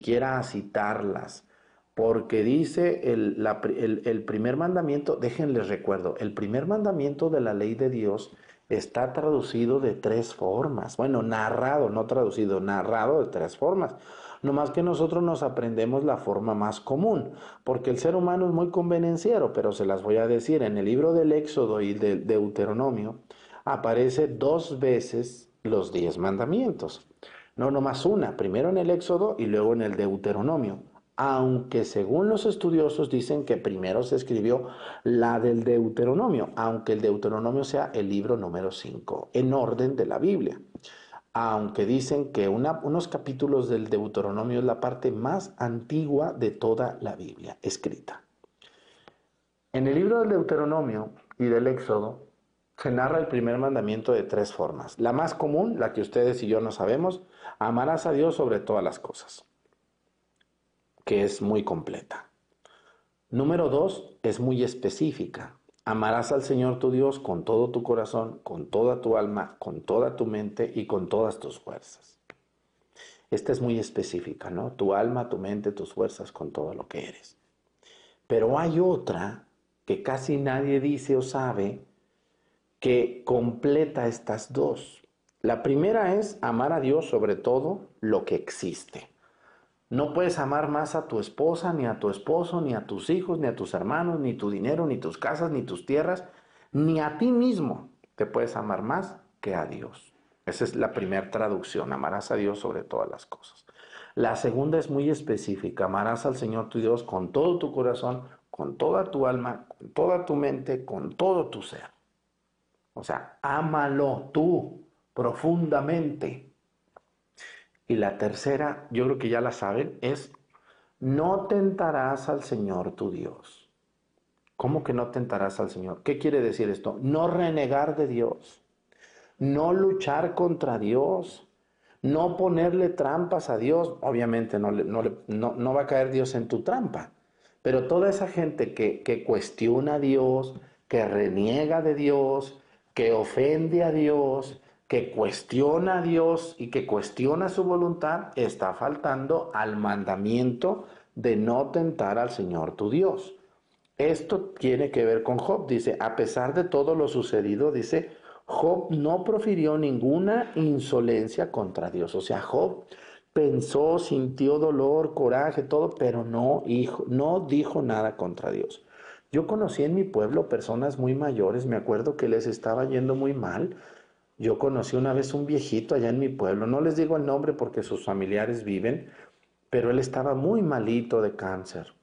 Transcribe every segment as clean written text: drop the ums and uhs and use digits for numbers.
quiera citarlas, porque dice el primer mandamiento, déjenles recuerdo, el primer mandamiento de la ley de Dios está traducido de tres formas. Bueno, narrado, no traducido, narrado de tres formas. No más que nosotros nos aprendemos la forma más común, porque el ser humano es muy convenenciero, pero se las voy a decir, en el libro del Éxodo y del Deuteronomio aparece dos veces los 10 mandamientos. No, nomás una, primero en el Éxodo y luego en el Deuteronomio. Aunque según los estudiosos dicen que primero se escribió la del Deuteronomio, aunque el Deuteronomio sea el libro número 5 en orden de la Biblia. Aunque dicen que unos capítulos del Deuteronomio es la parte más antigua de toda la Biblia escrita. En el libro del Deuteronomio y del Éxodo se narra el primer mandamiento de tres formas. La más común, la que ustedes y yo no sabemos, amarás a Dios sobre todas las cosas, que es muy completa. Número 2 es muy específica. Amarás al Señor tu Dios con todo tu corazón, con toda tu alma, con toda tu mente y con todas tus fuerzas. Esta es muy específica, ¿no? Tu alma, tu mente, tus fuerzas, con todo lo que eres. Pero hay otra que casi nadie dice o sabe que completa estas dos. La primera es amar a Dios sobre todo lo que existe. No puedes amar más a tu esposa, ni a tu esposo, ni a tus hijos, ni a tus hermanos, ni tu dinero, ni tus casas, ni tus tierras, ni a ti mismo te puedes amar más que a Dios. Esa es la primera traducción, amarás a Dios sobre todas las cosas. La segunda es muy específica, amarás al Señor tu Dios con todo tu corazón, con toda tu alma, con toda tu mente, con todo tu ser. O sea, ámalo tú profundamente. Y la tercera, yo creo que ya la saben, es no tentarás al Señor tu Dios. ¿Cómo que no tentarás al Señor? ¿Qué quiere decir esto? No renegar de Dios, no luchar contra Dios, no ponerle trampas a Dios. Obviamente no va a caer Dios en tu trampa, pero toda esa gente que cuestiona a Dios, que reniega de Dios, que ofende a Dios, que cuestiona a Dios y que cuestiona su voluntad, está faltando al mandamiento de no tentar al Señor tu Dios. Esto tiene que ver con Job. Dice, a pesar de todo lo sucedido, dice, Job no profirió ninguna insolencia contra Dios. O sea, Job pensó, sintió dolor, coraje, todo, pero no dijo nada contra Dios. Yo conocí en mi pueblo personas muy mayores, me acuerdo que les estaba yendo muy mal. Yo conocí una vez un viejito allá en mi pueblo, no les digo el nombre porque sus familiares viven, pero él estaba muy malito de cáncer.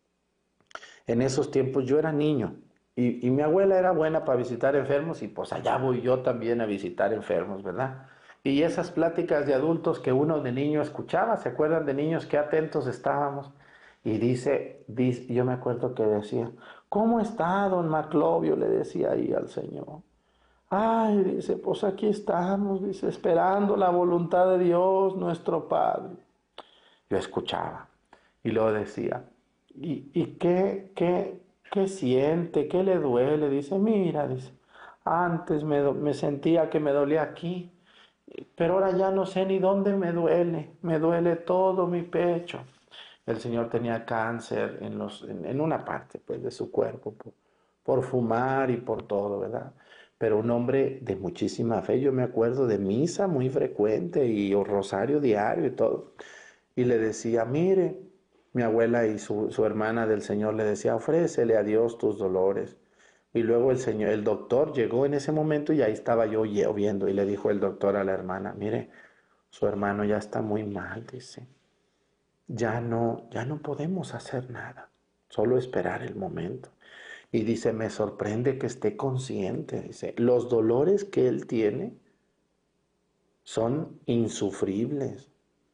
En esos tiempos yo era niño y mi abuela era buena para visitar enfermos y pues allá voy yo también a visitar enfermos, ¿verdad? Y esas pláticas de adultos que uno de niño escuchaba, ¿se acuerdan de niños qué atentos estábamos? Y dice, yo me acuerdo que decía, ¿cómo está don Maclovio? Le decía ahí al Señor. Ay, dice, pues aquí estamos, dice, esperando la voluntad de Dios, nuestro Padre. Yo escuchaba y luego decía, ¿y qué siente? ¿Qué le duele? Dice, mira, dice, antes me sentía que me dolía aquí, pero ahora ya no sé ni dónde me duele todo mi pecho. El Señor tenía cáncer en una parte pues, de su cuerpo por fumar y por todo, ¿verdad? Pero un hombre de muchísima fe, yo me acuerdo de misa muy frecuente y rosario diario y todo. Y le decía, mire, mi abuela y su hermana del Señor le decía, ofrécele a Dios tus dolores. Y luego el doctor llegó en ese momento y ahí estaba yo viendo y le dijo el doctor a la hermana, mire, su hermano ya está muy mal, dice, ya no podemos hacer nada, solo esperar el momento. Y dice, me sorprende que esté consciente, dice, los dolores que él tiene son insufribles.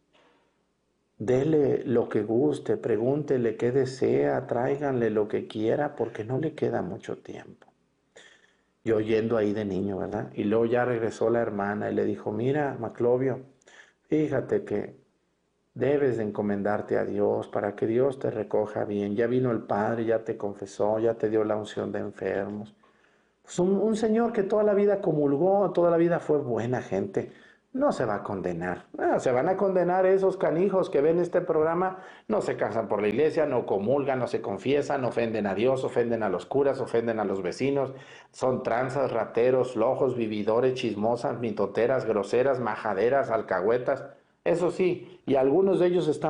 Dele lo que guste, pregúntele qué desea, tráiganle lo que quiera, porque no le queda mucho tiempo. Yo yendo ahí de niño, ¿verdad? Y luego ya regresó la hermana y le dijo, mira, Maclovio, fíjate que debes de encomendarte a Dios para que Dios te recoja bien. Ya vino el Padre, ya te confesó, ya te dio la unción de enfermos. Pues un señor que toda la vida comulgó, toda la vida fue buena gente. no se va a condenar. Se van a condenar esos canijos que ven este programa, no se casan por la iglesia, no comulgan, no se confiesan, ofenden a Dios, ofenden a los curas, ofenden a los vecinos, son tranzas, rateros, flojos, vividores, chismosas, mitoteras, groseras, majaderas, alcahuetas. Eso sí, y algunos de ellos están